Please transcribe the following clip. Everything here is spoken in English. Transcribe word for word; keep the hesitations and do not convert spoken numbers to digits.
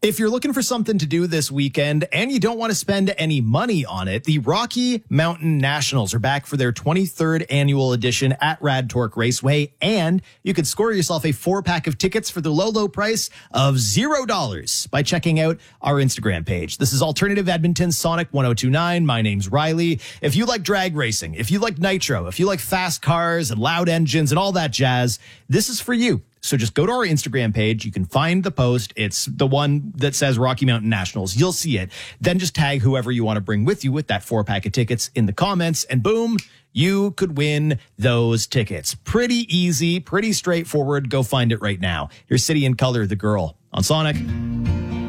If you're looking for something to do this weekend and you don't want to spend any money on it, the Rocky Mountain Nationals are back for their twenty-third annual edition at Rad Torque Raceway, and you can score yourself a four-pack of tickets for the low, low price of zero dollars by checking out our Instagram page. This is Alternative Edmonton Sonic one oh two nine. My name's Riley. If you like drag racing, if you like nitro, if you like fast cars and loud engines and all that jazz, this is for you. So just go to our Instagram page. You can find the post. It's the one that says Rocky Mountain Nationals. You'll see it. Then just tag whoever you want to bring with you with that four pack of tickets in the comments, and boom, you could win those tickets. Pretty easy, pretty straightforward. Go find it right now. Your City and Color, the girl on Sonic.